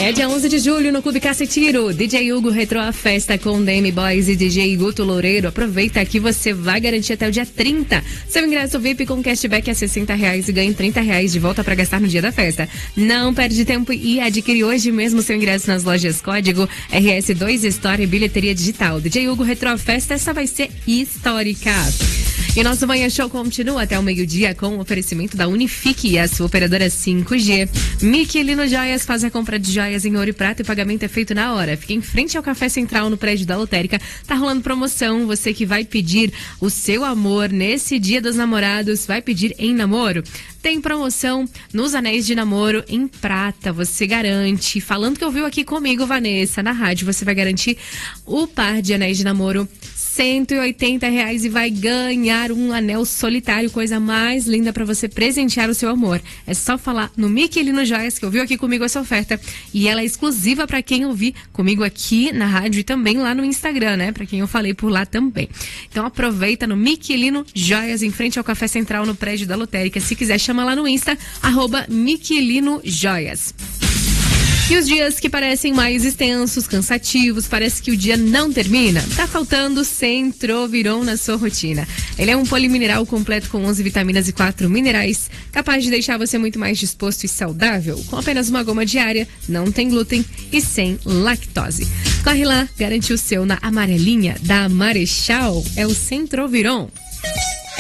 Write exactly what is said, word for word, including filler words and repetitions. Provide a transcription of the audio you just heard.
É dia onze de julho no Clube Cacetiro. D J Hugo retrô a festa com D M Boys e D J Guto Loureiro. Aproveita que você vai garantir até o dia trinta. Seu ingresso V I P com cashback é sessenta reais e ganha trinta reais de volta para gastar no dia da festa. Não perde tempo e adquire hoje mesmo seu ingresso nas lojas Código, R S dois Store e Bilheteria Digital. D J Hugo retrô a festa, essa vai ser histórica. E nosso Manhã Show continua até o meio-dia com o oferecimento da Unifique, a sua operadora cinco G. Miquelino Joias faz a compra de joias em ouro e prata e o pagamento é feito na hora. Fica em frente ao Café Central no prédio da Lotérica. Tá rolando promoção. Você que vai pedir o seu amor nesse Dia dos Namorados, vai pedir em namoro. Tem promoção nos anéis de namoro em prata. Você garante, falando que ouviu aqui comigo, Vanessa, na rádio, você vai garantir o par de anéis de namoro cento e oitenta reais e vai ganhar um anel solitário, coisa mais linda para você presentear o seu amor. É só falar no Miquelino Joias que ouviu aqui comigo essa oferta e ela é exclusiva para quem ouvir comigo aqui na rádio e também lá no Instagram, né? Para quem eu falei por lá também. Então aproveita no Miquelino Joias em frente ao Café Central no prédio da Lotérica. Se quiser, chama lá no Insta, arroba Miquelino Joias. E os dias que parecem mais extensos, cansativos, parece que o dia não termina. Tá faltando Centroviron na sua rotina. Ele é um polimineral completo com onze vitaminas e quatro minerais, capaz de deixar você muito mais disposto e saudável. Com apenas uma goma diária, não tem glúten e sem lactose. Corre lá, garante o seu na amarelinha da Marechal. É o Centroviron.